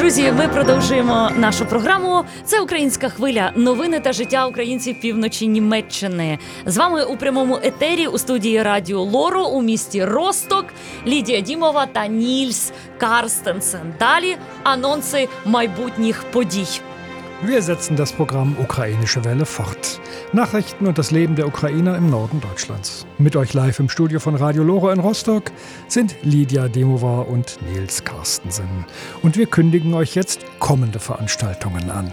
Друзі, ми продовжуємо нашу програму. Це «Українська хвиля. Новини та життя українців півночі Німеччини». З вами у прямому етері у студії Радіо Лоро у місті Росток Лідія Дімова та Нільс Карстенсен. Далі анонси майбутніх подій. Wir setzen das Programm Ukrainische Welle fort. Nachrichten und das Leben der Ukrainer im Norden Deutschlands. Mit euch live im Studio von Radio Loro in Rostock sind Lidia Demova und Nils Karstensen. Und wir kündigen euch jetzt kommende Veranstaltungen an.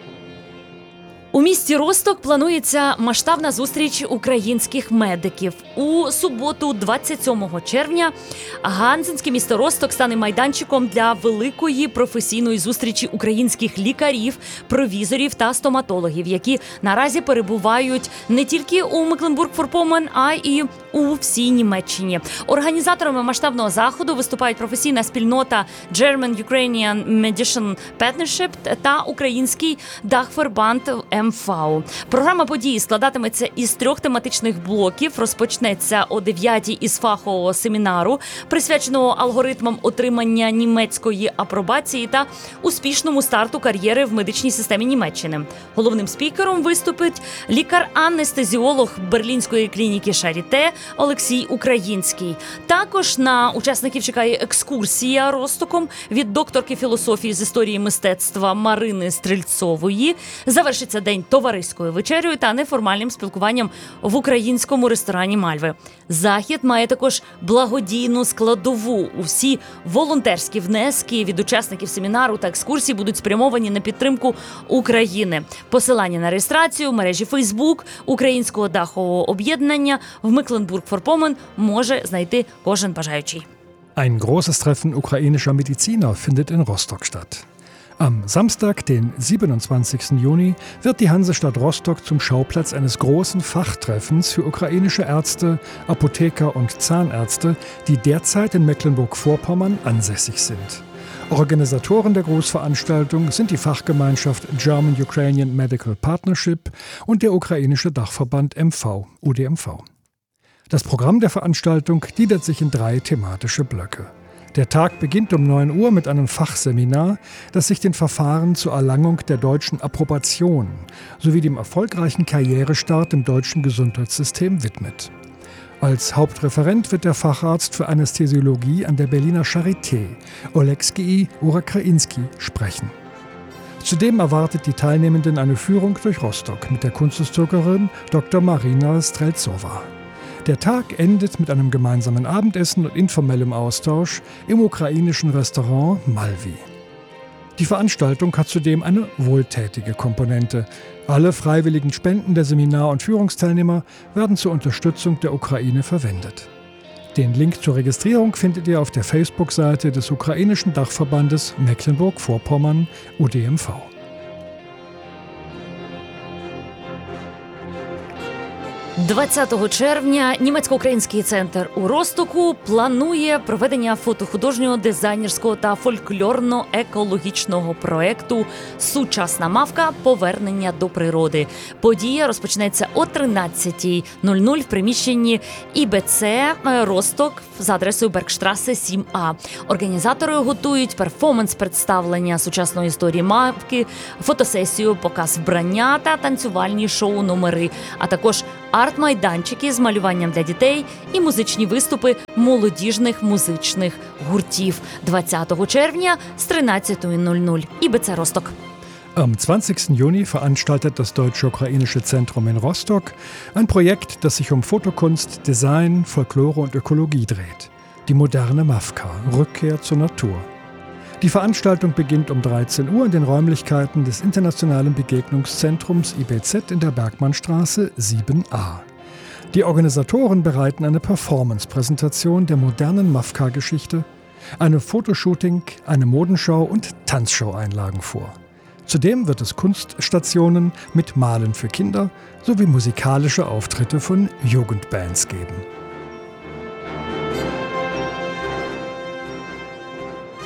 У місті Росток планується масштабна зустріч українських медиків. У суботу, 27 червня, ганзенське місто Росток стане майданчиком для великої професійної зустрічі українських лікарів, провізорів та стоматологів, які наразі перебувають не тільки у Мекленбург-Форпоммерн, а й у всій Німеччині. Організаторами масштабного заходу виступають професійна спільнота German-Ukrainian Medicine Partnership та український Дахвербанд МФ. Програма події складатиметься із 3 тематичних блоків. Розпочнеться о 9-й із фахового семінару, присвяченого алгоритмам отримання німецької апробації та успішному старту кар'єри в медичній системі Німеччини. Головним спікером виступить лікар-анестезіолог Берлінської клініки Шаріте Олексій Український. Також на учасників чекає екскурсія Ростоком від докторки філософії з історії мистецтва Марини Стрільцової. Завершиться день товариською вечерею та неформальним спілкуванням в українському ресторані Мальви. Захід має також благодійну складову. Усі волонтерські внески від учасників семінару та екскурсій будуть спрямовані на підтримку України. Посилання на реєстрацію в мережі Facebook Українського дахового об'єднання в Мекленбург-Форпоммерн може знайти кожен бажаючий. Ein großes Treffen ukrainischer Mediziner findet in Rostock statt. Am Samstag, den 27. Juni, wird die Hansestadt Rostock zum Schauplatz eines großen Fachtreffens für ukrainische Ärzte, Apotheker und Zahnärzte, die derzeit in Mecklenburg-Vorpommern ansässig sind. Organisatoren der Großveranstaltung sind die Fachgemeinschaft German-Ukrainian Medical Partnership und der ukrainische Dachverband MV, UDMV. Das Programm der Veranstaltung gliedert sich in 3 thematische Blöcke. Der Tag beginnt um 9 Uhr mit einem Fachseminar, das sich den Verfahren zur Erlangung der deutschen Approbation sowie dem erfolgreichen Karrierestart im deutschen Gesundheitssystem widmet. Als Hauptreferent wird der Facharzt für Anästhesiologie an der Berliner Charité, Oleksii Ukrainski, sprechen. Zudem erwartet die Teilnehmenden eine Führung durch Rostock mit der Kunsthistorikerin Dr. Marina Streltsova. Der Tag endet mit einem gemeinsamen Abendessen und informellem Austausch im ukrainischen Restaurant Malvi. Die Veranstaltung hat zudem eine wohltätige Komponente. Alle freiwilligen Spenden der Seminar- und Führungsteilnehmer werden zur Unterstützung der Ukraine verwendet. Den Link zur Registrierung findet ihr auf der Facebook-Seite des ukrainischen Dachverbandes Mecklenburg-Vorpommern UDMV. 20 червня німецько-український центр у Ростоку планує проведення фотохудожнього, дизайнерського та фольклорно-екологічного проєкту «Сучасна мавка. Повернення до природи». Подія розпочнеться о 13:00 в приміщенні ІБЦ «Росток» за адресою Бергштрасе 7А. Організатори готують перформанс-представлення сучасної історії мавки, фотосесію, показ вбрання та танцювальні шоу-номери, а також арт-майданчики з малюванням для дітей і музичні виступи молодіжних музичних гуртів 20 червня з 13:00. ІБЦ Росток. Am 20. Juni veranstaltet das Deutsche-Ukrainische Zentrum in Rostock ein Projekt, das sich um Fotokunst, Design, Folklore und Ökologie dreht. Die moderne Mavka, Rückkehr zur Natur. Die Veranstaltung beginnt um 13 Uhr in den Räumlichkeiten des Internationalen Begegnungszentrums IBZ in der Bergmannstraße 7a. Die Organisatoren bereiten eine Performance-Präsentation der modernen Mavka-Geschichte, eine Fotoshooting, eine Modenschau und Tanzshow-Einlagen vor. Zudem wird es Kunststationen mit Malen für Kinder sowie musikalische Auftritte von Jugendbands geben.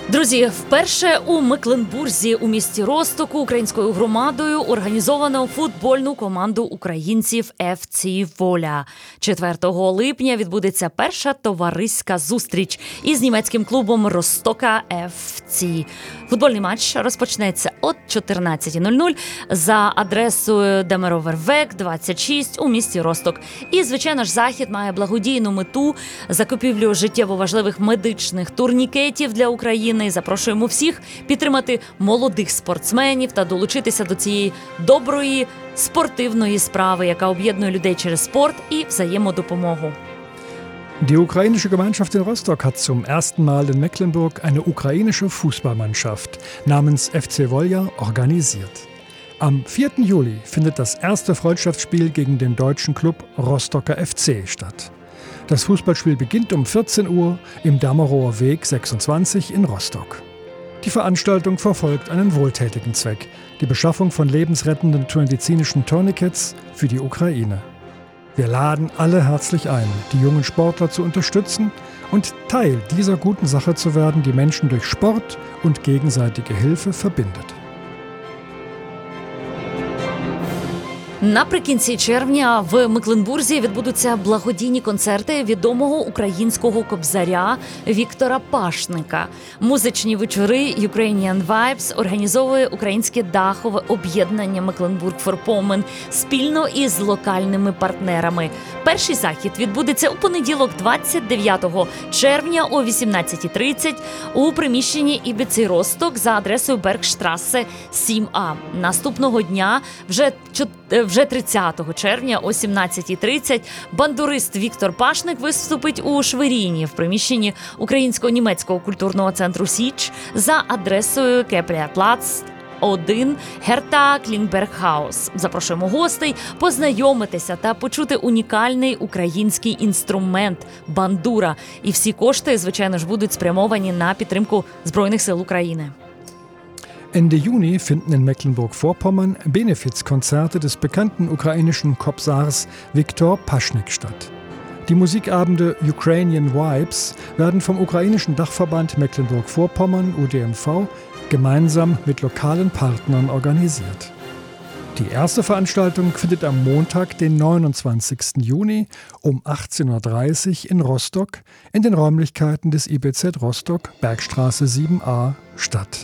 Друзі, вперше у Мекленбурзі у місті Ростоку українською громадою організовано футбольну команду українців FC «Воля». 4 липня відбудеться перша товариська зустріч із німецьким клубом Ростока FC. Футбольний матч розпочнеться о 14:00 за адресою Демеровервек, 26 у місті Росток. І, звичайно ж, захід має благодійну мету – закупівлю життєво важливих медичних турнікетів для України. І запрошуємо всіх підтримати молодих спортсменів та долучитися до цієї доброї спортивної справи, яка об'єднує людей через спорт і взаємодопомогу. Die ukrainische Gemeinschaft in Rostock hat zum ersten Mal in Mecklenburg eine ukrainische Fußballmannschaft namens FC Volja organisiert. Am 4. Juli findet das erste Freundschaftsspiel gegen den deutschen Klub Rostocker FC statt. Das Fußballspiel beginnt um 14 Uhr im Dammerower Weg 26 in Rostock. Die Veranstaltung verfolgt einen wohltätigen Zweck, die Beschaffung von lebensrettenden medizinischen Tourniquets für die Ukraine. Wir laden alle herzlich ein, die jungen Sportler zu unterstützen und Teil dieser guten Sache zu werden, die Menschen durch Sport und gegenseitige Hilfe verbindet. Наприкінці червня в Мекленбурзі відбудуться благодійні концерти відомого українського кобзаря Віктора Пашника. Музичні вечори Ukrainian Vibes організовує українське дахове об'єднання Mecklenburg-Vorpommern спільно із локальними партнерами. Перший захід відбудеться у понеділок, 29 червня о 18:30 у приміщенні Ібіци Росток за адресою Бергштрасе 7А. Наступного дня, вже 30 червня о 17:30 бандурист Віктор Пашник виступить у Шверіні в приміщенні Українсько-німецького культурного центру «Січ» за адресою Кеплерплац 1 Герта Клінбергхаус. Запрошуємо гостей познайомитися та почути унікальний український інструмент – бандура. І всі кошти, звичайно ж, будуть спрямовані на підтримку Збройних сил України. Ende Juni finden in Mecklenburg-Vorpommern Benefizkonzerte des bekannten ukrainischen Kobzars Viktor Paschnik statt. Die Musikabende Ukrainian Vibes werden vom ukrainischen Dachverband Mecklenburg-Vorpommern UDMV gemeinsam mit lokalen Partnern organisiert. Die erste Veranstaltung findet am Montag, den 29. Juni um 18:30 Uhr in Rostock in den Räumlichkeiten des IBZ Rostock, Bergstraße 7a, statt.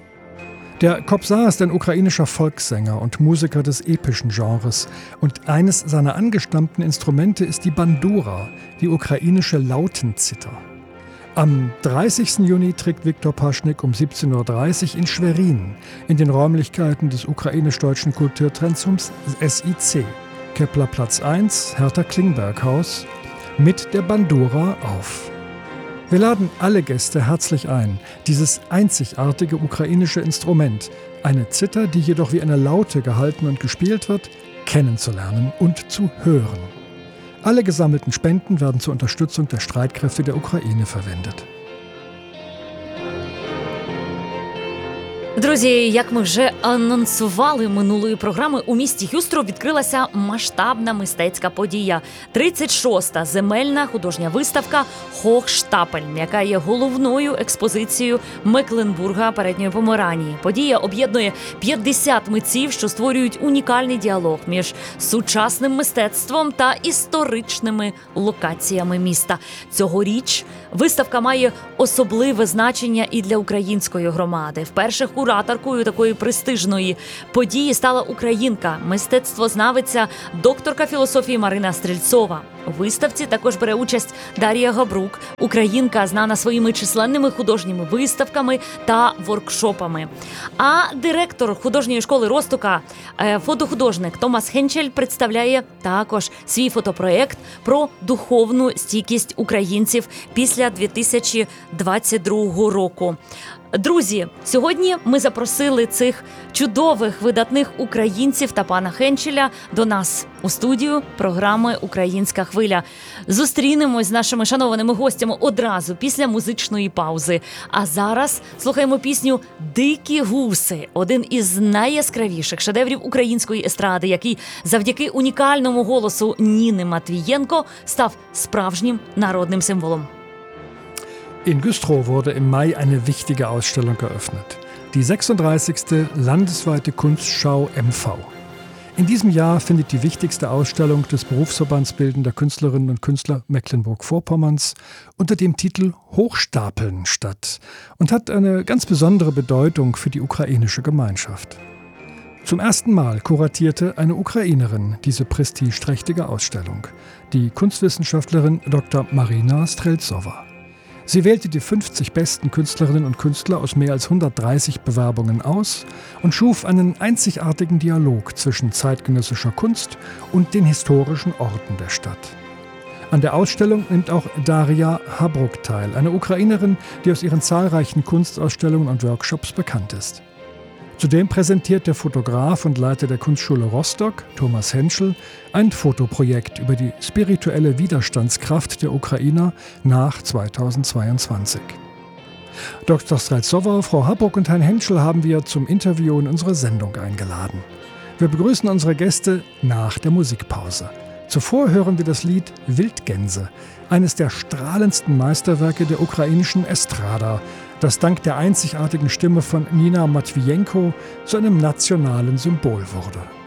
Der Kobzar ist ein ukrainischer Volkssänger und Musiker des epischen Genres und eines seiner angestammten Instrumente ist die Bandura, die ukrainische Lautenzither. Am 30. Juni trägt Viktor Paschnik um 17:30 Uhr in Schwerin in den Räumlichkeiten des ukrainisch-deutschen Kulturzentrums SIC, Keplerplatz 1, Hertha Klingberghaus, mit der Bandura auf. Wir laden alle Gäste herzlich ein, dieses einzigartige ukrainische Instrument, eine Zither, die jedoch wie eine Laute gehalten und gespielt wird, kennenzulernen und zu hören. Alle gesammelten Spenden werden zur Unterstützung der Streitkräfte der Ukraine verwendet. Друзі, як ми вже анонсували минулої програми, у місті Хюстро відкрилася масштабна мистецька подія. 36-та земельна художня виставка «Хохштапель», яка є головною експозицією Мекленбурга Передньої Померанії. Подія об'єднує 50 митців, що створюють унікальний діалог між сучасним мистецтвом та історичними локаціями міста. Цьогоріч виставка має особливе значення і для української громади. Вперше кураторкою такої престижної події стала українка, мистецтвознавиця, докторка філософії Марина Стрільцова. У виставці також бере участь Дар'я Габрук, українка, знана своїми численними художніми виставками та воркшопами. А директор художньої школи Ростока, фотохудожник Томас Хенчель, представляє також свій фотопроєкт про духовну стійкість українців після 2022 року. Друзі, сьогодні ми запросили цих чудових, видатних українців та пана Хенчеля до нас у студію програми «Українська хвиля». Зустрінемось з нашими шанованими гостями одразу після музичної паузи. А зараз слухаємо пісню «Дикі гуси», один із найяскравіших шедеврів української естради, який завдяки унікальному голосу Ніни Матвієнко став справжнім народним символом. In Güstrow wurde im Mai eine wichtige Ausstellung eröffnet. Die 36. landesweite Kunstschau MV. In diesem Jahr findet die wichtigste Ausstellung des Berufsverbands Bildender Künstlerinnen und Künstler Mecklenburg-Vorpommerns unter dem Titel Hochstapeln statt und hat eine ganz besondere Bedeutung für die ukrainische Gemeinschaft. Zum ersten Mal kuratierte eine Ukrainerin diese prestigeträchtige Ausstellung, die Kunstwissenschaftlerin Dr. Marina Streltsova. Sie wählte die 50 besten Künstlerinnen und Künstler aus mehr als 130 Bewerbungen aus und schuf einen einzigartigen Dialog zwischen zeitgenössischer Kunst und den historischen Orten der Stadt. An der Ausstellung nimmt auch Daria Habruk teil, eine Ukrainerin, die aus ihren zahlreichen Kunstausstellungen und Workshops bekannt ist. Zudem präsentiert der Fotograf und Leiter der Kunstschule Rostock, Thomas Henschel, ein Fotoprojekt über die spirituelle Widerstandskraft der Ukrainer nach 2022. Dr. Streltsova, Frau Habruk und Herrn Henschel haben wir zum Interview in unsere Sendung eingeladen. Wir begrüßen unsere Gäste nach der Musikpause. Zuvor hören wir das Lied Wildgänse, eines der strahlendsten Meisterwerke der ukrainischen Estrada, das dank der einzigartigen Stimme von Nina Matwijenko zu einem nationalen Symbol wurde.